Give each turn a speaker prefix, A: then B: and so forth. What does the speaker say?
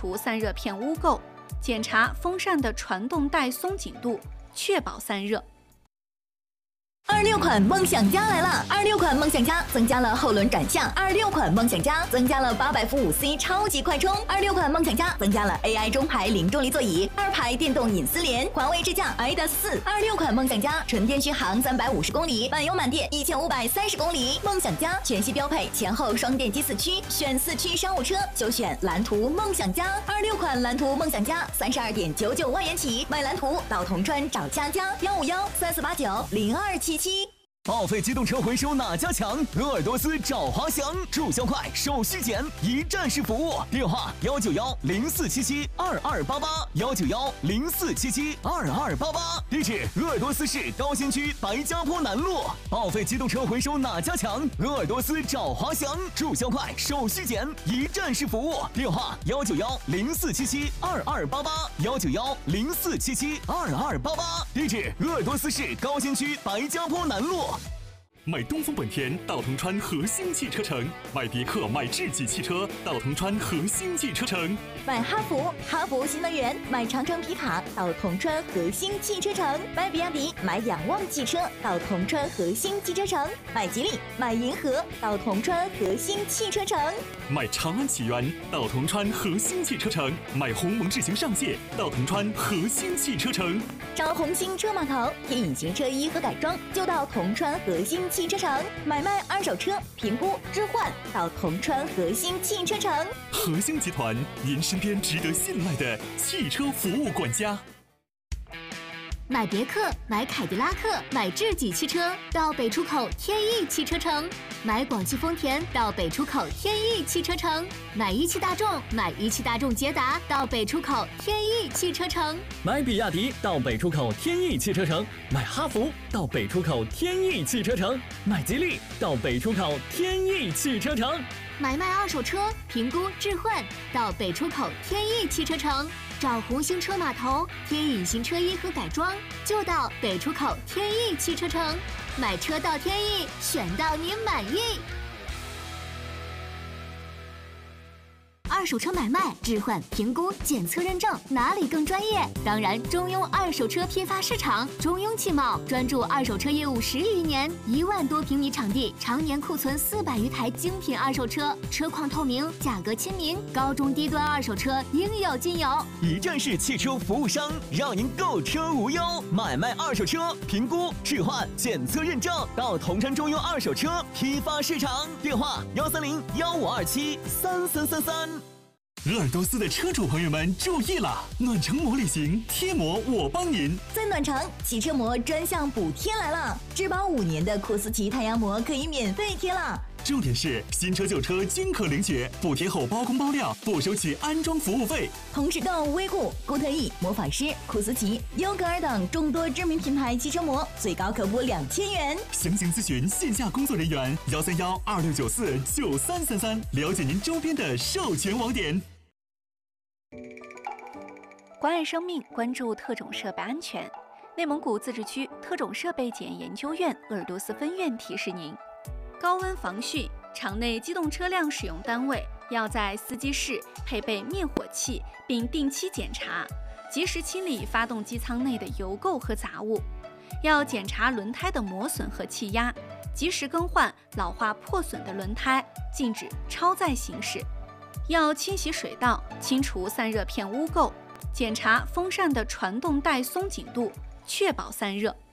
A: 除散热片污垢，检查风扇的传动带松紧度，确保散热。
B: 26款梦想家来了！26款梦想家增加了后轮转向，26款梦想家增加了800伏5C 超级快充，26款梦想家增加了 AI 中排零重力座椅，2排电动隐私帘，华为智驾 i-4。26款梦想家纯电续航350公里，满油满电1530公里。梦想家全系标配前后双电机4驱，选4驱商务车就选蓝图梦想家。26款蓝图梦想家32.99万元起，买蓝图到铜川找佳佳15134890277。
C: 报废机动车回收哪家强？鄂尔多斯找华翔，注销快，手续简，一站式服务。电话19104772288，19104772288。地址：鄂尔多斯市高新区白家坡南路。报废机动车回收哪家强？鄂尔多斯找华翔，注销快，手续简，一站式服务。电话19104772288，19104772288。地址：鄂尔多斯市高新区白家坡南路。
D: 买东风本田到铜川核心汽车城，买别克、买智己汽车到铜川核心汽车城，
B: 买哈弗新能源，买长城皮卡到铜川核心汽车城，买比亚迪、买仰望汽车到铜川核心汽车城，买吉利、买银河到铜川核心汽车城，
D: 买长安启源到铜川核心汽车城，买鸿蒙智行上界到铜川核心汽车城，
B: 找红星车码头添引擎车衣和改装就到铜川核心汽车城，买卖二手车评估置换到铜川核心汽车城。
D: 核心集团，您身边值得信赖的汽车服务管家。
E: 买别克、买凯迪拉克、买智己汽车到北出口天翼汽车城，买广汽丰田到北出口天翼汽车城，买一汽大众、买一汽大众捷达到北出口天翼汽车城，
F: 买比亚迪到北出口天翼汽车城，买哈弗到北出口天翼汽车城，买吉利到北出口天翼汽车城，
E: 买卖二手车评估置换到北出口天翼汽车城，找红星车码头添隐形车衣和改装就到北出口天翼汽车城，买车到天翼，选到您满意。二手车买卖、置换、评估、检测、认证，哪里更专业？当然，中庸二手车批发市场，中庸汽贸专注二手车业务10余年，1万多平米场地，常年库存400余台精品二手车，车况透明，价格亲民，高中低端二手车应有尽有。
C: 一站式汽车服务商，让您购车无忧。买卖二手车评估、置换、检测、认证，到铜川中庸二手车批发市场。电话130-1527-3333。
D: 鄂尔多斯的车主朋友们注意了，暖城膜旅行贴膜我帮您。
B: 在暖城汽车膜专项补贴来了，质保5年的库斯奇太阳膜可以免费贴了。
D: 重点是新车旧车均可领取，补贴后包工包料，不收取安装服务费。
B: 同时购威固、固特异、魔法师、库斯奇、优格尔等众多知名品牌汽车膜，最高可补2000元。
D: 详情咨询线下工作人员131-2694-9333，了解您周边的授权网点。
A: 关爱生命，关注特种设备安全。内蒙古自治区特种设备检验研究院鄂尔多斯分院提示您：高温防汛，场内机动车辆使用单位要在司机室配备灭火器，并定期检查，及时清理发动机舱内的油垢和杂物。要检查轮胎的磨损和气压，及时更换老化破损的轮胎，禁止超载行驶。要清洗水道，清除散热片污垢，检查风扇的传动带松紧度，确保散热。